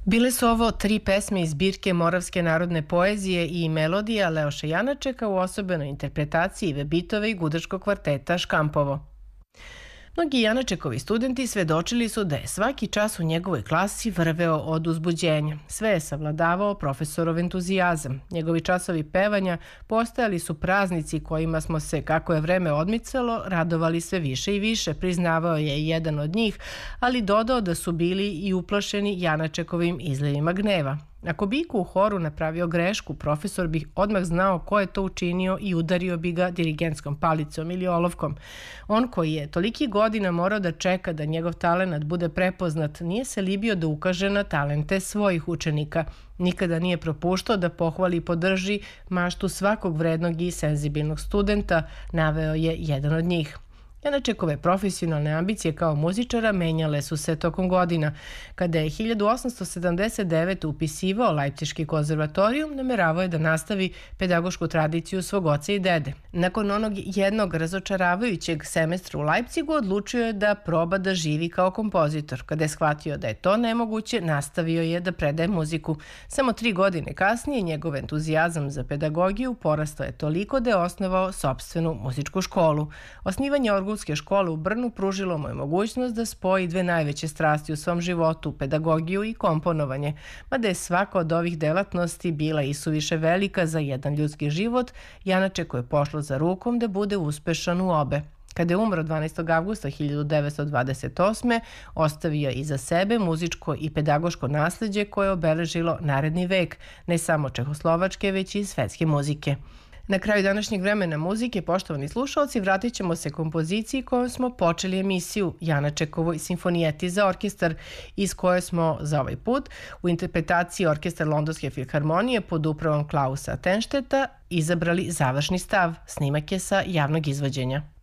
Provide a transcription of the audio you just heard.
Bile su ovo 3 pesme iz zbirke Moravske narodne poezije i melodija Leoša Janačeka u osobenoj interpretaciji Ive Bitove i gudačkog kvarteta Škampovo. Mnogi Janačekovi studenti svedočili su da je svaki čas u njegovoj klasi vrveo od uzbuđenja. Sve je savladavao profesorov entuzijazam. Njegovi časovi pevanja postajali su praznici kojima smo se, kako je vreme odmicalo, radovali sve više i više, priznavao je jedan od njih, ali dodao da su bili i uplašeni Janačekovim izlivima gneva. Ako bi iko u horu napravio grešku, profesor bi odmah znao ko je to učinio i udario bi ga dirigentskom palicom ili olovkom. On koji je toliki godina morao da čeka da njegov talenat bude prepoznat, nije se libio da ukaže na talente svojih učenika. Nikada nije propuštao da pohvali i podrži maštu svakog vrednog i senzibilnog studenta, naveo je jedan od njih. Janačekove profesionalne ambicije kao muzičara menjale su se tokom godina. Kada je 1879. upisivao Lajpciški konzervatorijum, nameravao je da nastavi pedagošku tradiciju svog oca i dede. Nakon onog jednog razočaravajućeg semestra u Lajpcigu odlučio je da proba da živi kao kompozitor. Kada je shvatio da je to nemoguće, nastavio je da predaje muziku. Samo 3 godine kasnije njegov entuzijazam za pedagogiju porastao je toliko da je osnovao sopstvenu muzičku školu. Osnivanje orgulske škole u Brnu pružilo mu je mogućnost da spoji dve najveće strasti u svom životu, pedagogiju i komponovanje, mada je svaka od ovih delatnosti bila isuviše velika za jedan ljudski život, Janačeku je pošlo za rukom da bude uspešan u obe. Kada je umro 12. avgusta 1928. ostavio iza sebe muzičko i pedagoško nasleđe koje je obeležilo naredni vek, ne samo čehoslovačke, već i svetske muzike. Na kraju današnjeg vremena muzike, poštovani slušalci, vratit ćemo se kompoziciji kojom smo počeli emisiju, Janačekovoj simfonijeti za orkestar, iz koje smo za ovaj put u interpretaciji Orkestar Londonske filharmonije pod upravom Klausa Tenšteta izabrali završni stav. Snimak je sa javnog izvođenja.